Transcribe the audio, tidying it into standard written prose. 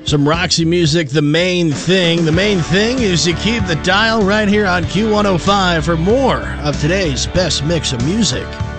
Some Roxy music, the main thing. The main thing is you keep the dial right here on Q105 for more of today's best mix of music.